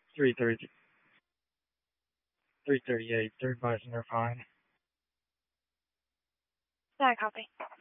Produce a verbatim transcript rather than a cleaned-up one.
three thirty, three thirty-eight, third advising they're fine. Yeah, copy.